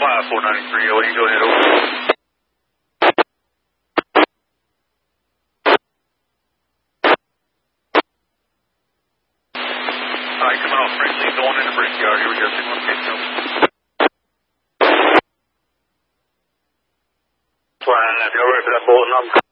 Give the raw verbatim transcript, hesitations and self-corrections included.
five four ninety-three, oh eight, go ahead, over. Alright, coming off friendly, going in the brickyard, here we go, six one six, over. Flying, if you're ready for that bullet number.